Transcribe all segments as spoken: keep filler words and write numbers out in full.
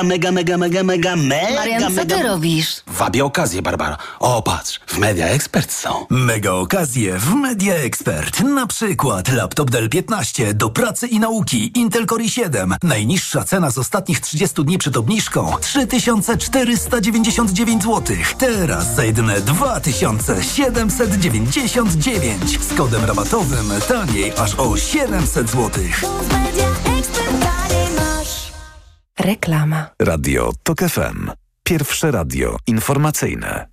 Mega, mega, mega, mega, mega, Marian, co mega... ty robisz? Wabię okazję, Barbara. O, patrz, w Media Expert są. Mega okazje w Media Expert. Na przykład laptop Dell piętnaście do pracy i nauki Intel Core i siedem. Najniższa cena z ostatnich trzydziestu dni przed obniżką trzy tysiące czterysta dziewięćdziesiąt dziewięć złotych. Teraz za jedyne dwa tysiące siedemset dziewięćdziesiąt dziewięć. Z kodem rabatowym taniej aż o siedemset złotych. Reklama. Radio Tok F M. Pierwsze radio informacyjne.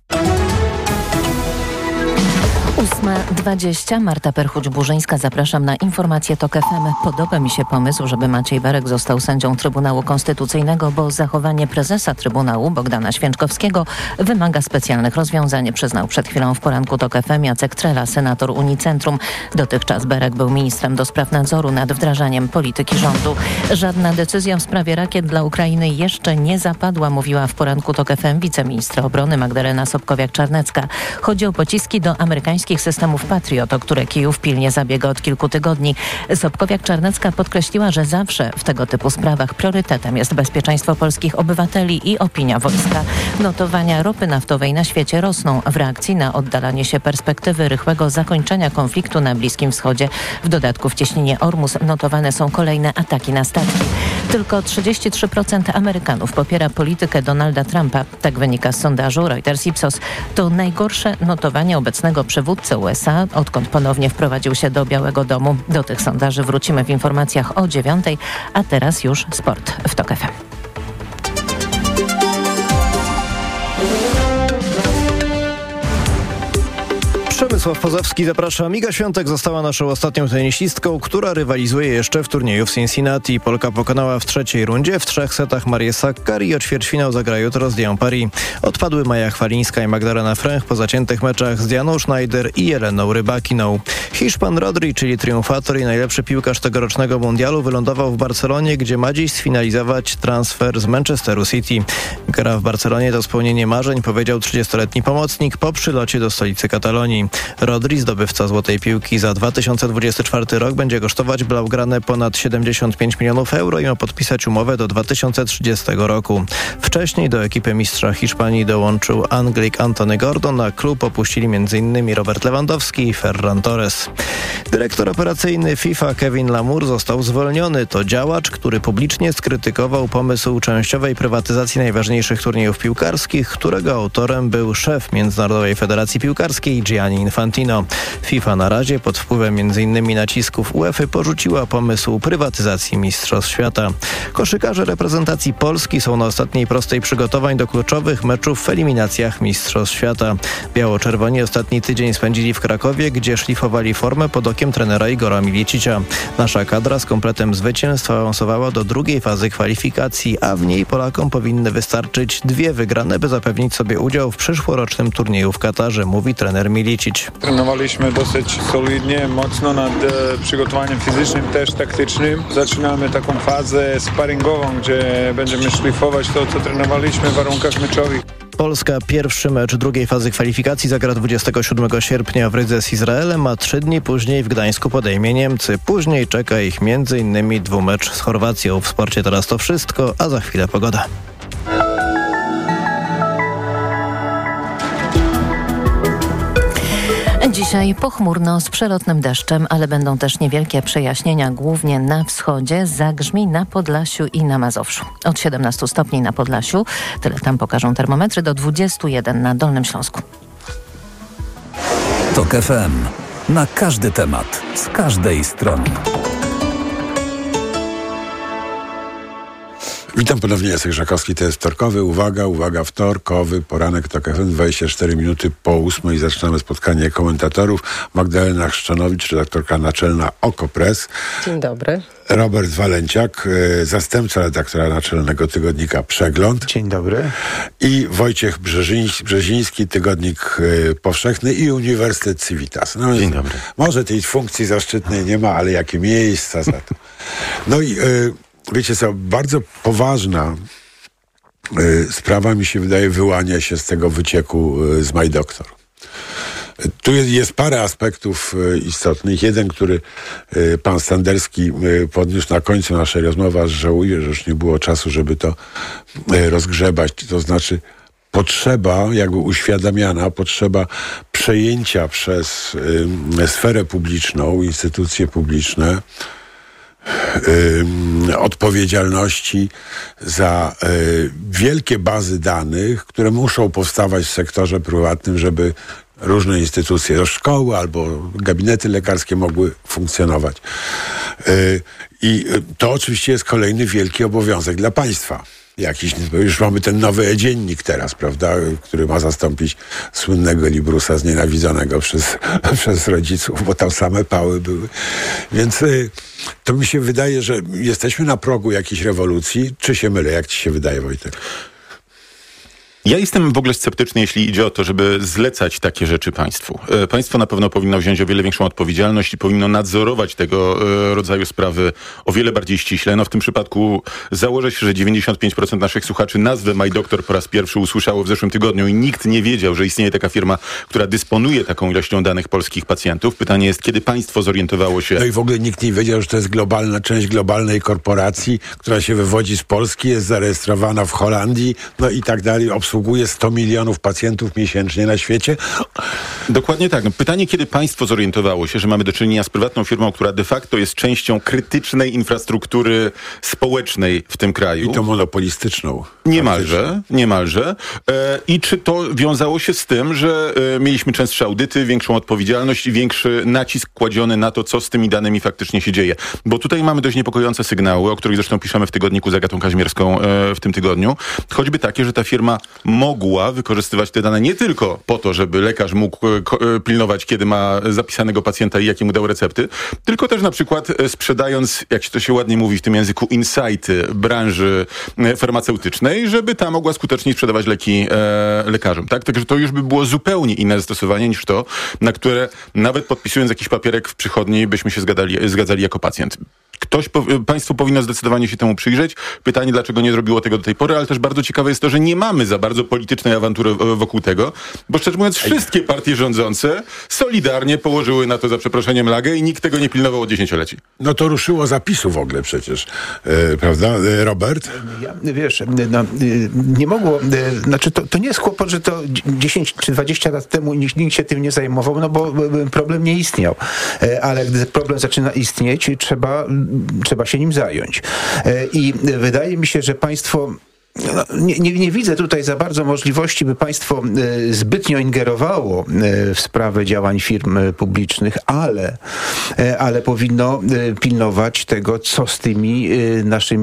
ósma dwadzieścia. Marta Perchuć-Burzyńska. Zapraszam na informację Tok F M. Podoba mi się pomysł, żeby Maciej Berek został sędzią Trybunału Konstytucyjnego, bo zachowanie prezesa Trybunału Bogdana Święczkowskiego wymaga specjalnych rozwiązań, przyznał przed chwilą w poranku Tok F M Jacek Trela, senator Unicentrum. Dotychczas Berek był ministrem do spraw nadzoru nad wdrażaniem polityki rządu. Żadna decyzja w sprawie rakiet dla Ukrainy jeszcze nie zapadła, mówiła w poranku Tok F M wiceministra obrony Magdalena Sobkowiak-Czarnecka. Chodzi o pociski do amerykańskich systemów Patriot, o które Kijów pilnie zabiega od kilku tygodni. Sobkowiak-Czarnecka podkreśliła, że zawsze w tego typu sprawach priorytetem jest bezpieczeństwo polskich obywateli i opinia wojska. Notowania ropy naftowej na świecie rosną w reakcji na oddalanie się perspektywy rychłego zakończenia konfliktu na Bliskim Wschodzie. W dodatku w cieśninie Ormus notowane są kolejne ataki na statki. Tylko trzydzieści trzy procent Amerykanów popiera politykę Donalda Trumpa. Tak wynika z sondażu Reuters-Ipsos. To najgorsze notowanie obecnego przywódcy U S A, odkąd ponownie wprowadził się do Białego Domu. Do tych sondaży wrócimy w informacjach o dziewiątej, a teraz już sport w Tok F M. Przemysław Pozowski, zapraszam. Iga Świątek została naszą ostatnią tenisistką, która rywalizuje jeszcze w turnieju w Cincinnati. Polka pokonała w trzeciej rundzie w trzech setach Marię Sakkari, a ćwierćfinał zagra jutro z Dian Paris. Odpadły Maja Chwalińska i Magdalena Fręch po zaciętych meczach z Dianą Schneider i Jeleną Rybakiną. Hiszpan Rodri, czyli triumfator i najlepszy piłkarz tegorocznego mundialu, wylądował w Barcelonie, gdzie ma dziś sfinalizować transfer z Manchesteru City. Gra w Barcelonie to spełnienie marzeń, powiedział trzydziestoletni pomocnik po przylocie do stolicy Katalonii. Rodri, zdobywca Złotej Piłki za dwa tysiące dwudziesty czwarty rok, będzie kosztować Blaugrane ponad siedemdziesiąt pięć milionów euro i ma podpisać umowę do dwa tysiące trzydziestego roku. Wcześniej do ekipy mistrza Hiszpanii dołączył Anglik Antony Gordon, a klub opuścili m.in. Robert Lewandowski i Ferran Torres. Dyrektor operacyjny FIFA Kevin Lamour został zwolniony. To działacz, który publicznie skrytykował pomysł częściowej prywatyzacji najważniejszych turniejów piłkarskich, którego autorem był szef Międzynarodowej Federacji Piłkarskiej Gianni Infantino. FIFA na razie pod wpływem m.in. nacisków UEFA porzuciła pomysł prywatyzacji Mistrzostw Świata. Koszykarze reprezentacji Polski są na ostatniej prostej przygotowań do kluczowych meczów w eliminacjach Mistrzostw Świata. Biało-czerwoni ostatni tydzień spędzili w Krakowie, gdzie szlifowali formę pod okiem trenera Igora Milicicia. Nasza kadra z kompletem zwycięstw awansowała do drugiej fazy kwalifikacji, a w niej Polakom powinny wystarczyć dwie wygrane, by zapewnić sobie udział w przyszłorocznym turnieju w Katarze, mówi trener Milicic. Trenowaliśmy dosyć solidnie, mocno nad e, przygotowaniem fizycznym, też taktycznym. Zaczynamy taką fazę sparingową, gdzie będziemy szlifować to, co trenowaliśmy w warunkach meczowych. Polska pierwszy mecz drugiej fazy kwalifikacji zagra dwudziestego siódmego sierpnia w Rydze z Izraelem, a trzy dni później w Gdańsku podejmie Niemcy. Później czeka ich między innymi dwumecz z Chorwacją. W sporcie teraz to wszystko, a za chwilę pogoda. Dzisiaj pochmurno z przelotnym deszczem, ale będą też niewielkie przejaśnienia, głównie na wschodzie, zagrzmi na Podlasiu i na Mazowszu. Od siedemnastu stopni na Podlasiu, tyle tam pokażą termometry, do dwudziestu jeden na Dolnym Śląsku. Tok F M. Na każdy temat, z każdej strony. Witam ponownie, Jacek Żakowski, to jest wtorkowy, uwaga, uwaga, wtorkowy poranek Tok F M, dwadzieścia cztery minuty po ósmej. Zaczynamy spotkanie komentatorów. Magdalena Chrzczanowicz, redaktorka naczelna Okopres. Dzień dobry. Robert Walenciak, zastępca redaktora naczelnego tygodnika Przegląd. Dzień dobry. I Wojciech Brzeziński, Brzeziński Tygodnik Powszechny i Uniwersytet Civitas. No, Dzień dobry. Może tej funkcji zaszczytnej nie ma, ale jakie miejsca za to. No i... Y- Wiecie co, bardzo poważna y, sprawa mi się wydaje wyłania się z tego wycieku y, z My Doctor. Tu jest, jest parę aspektów istotnych. Jeden, który pan Standerski podniósł na końcu naszej rozmowy, aż żałuję, że już nie było czasu, żeby to rozgrzebać. To znaczy potrzeba, jakby uświadamiana, potrzeba przejęcia przez y, sferę publiczną, instytucje publiczne, y, odpowiedzialności za y, wielkie bazy danych, które muszą powstawać w sektorze prywatnym, żeby różne instytucje, szkoły albo gabinety lekarskie mogły funkcjonować. Y, I to oczywiście jest kolejny wielki obowiązek dla państwa. Jakiś, już mamy ten nowy e-dziennik teraz, prawda, który ma zastąpić słynnego Librusa znienawidzonego przez, przez rodziców, bo tam same pały były. Więc y, to mi się wydaje, że jesteśmy na progu jakiejś rewolucji. Czy się mylę? Jak ci się wydaje, Wojtek? Ja jestem w ogóle sceptyczny, jeśli idzie o to, żeby zlecać takie rzeczy państwu. E, państwo na pewno powinno wziąć o wiele większą odpowiedzialność i powinno nadzorować tego e, rodzaju sprawy o wiele bardziej ściśle. No w tym przypadku założę się, że dziewięćdziesiąt pięć procent naszych słuchaczy nazwę MyDoctor po raz pierwszy usłyszało w zeszłym tygodniu i nikt nie wiedział, że istnieje taka firma, która dysponuje taką ilością danych polskich pacjentów. Pytanie jest, kiedy państwo zorientowało się... No i w ogóle nikt nie wiedział, że to jest globalna część globalnej korporacji, która się wywodzi z Polski, jest zarejestrowana w Holandii, no i tak dalej, obsługuje sto milionów pacjentów miesięcznie na świecie. Dokładnie tak. No, pytanie, kiedy państwo zorientowało się, że mamy do czynienia z prywatną firmą, która de facto jest częścią krytycznej infrastruktury społecznej w tym kraju. I to monopolistyczną. Niemalże, niemalże. E, I czy to wiązało się z tym, że e, mieliśmy częstsze audyty, większą odpowiedzialność i większy nacisk kładziony na to, co z tymi danymi faktycznie się dzieje? Bo tutaj mamy dość niepokojące sygnały, o których zresztą piszemy w tygodniku z Agatą Kazimierską e, w tym tygodniu. Choćby takie, że ta firma mogła wykorzystywać te dane nie tylko po to, żeby lekarz mógł e, ko, pilnować, kiedy ma zapisanego pacjenta i jakie mu dał recepty, tylko też na przykład e, sprzedając, jak się to się ładnie mówi w tym języku, insighty branży e, farmaceutycznej, żeby ta mogła skuteczniej sprzedawać leki e, lekarzom. Tak? Także to już by było zupełnie inne zastosowanie niż to, na które nawet podpisując jakiś papierek w przychodni byśmy się zgadali, zgadzali jako pacjent. Ktoś, państwo powinno zdecydowanie się temu przyjrzeć. Pytanie, dlaczego nie zrobiło tego do tej pory, ale też bardzo ciekawe jest to, że nie mamy za bardzo politycznej awantury wokół tego, bo szczerze mówiąc wszystkie partie rządzące solidarnie położyły na to za przeproszeniem lagę i nikt tego nie pilnował od dziesięcioleci. No to ruszyło zapisu w ogóle przecież, e, prawda, e, Robert? Ja, wiesz, no, nie mogło, znaczy to, to nie jest kłopot, że to dziesięć czy dwadzieścia lat temu nikt, nikt się tym nie zajmował, no bo problem nie istniał. Ale gdy problem zaczyna istnieć, trzeba trzeba się nim zająć. I wydaje mi się, że państwo... No, nie, nie, nie widzę tutaj za bardzo możliwości, by państwo e, zbytnio ingerowało e, w sprawę działań firm e, publicznych, ale, e, ale powinno e, pilnować tego, co z tymi e, naszymi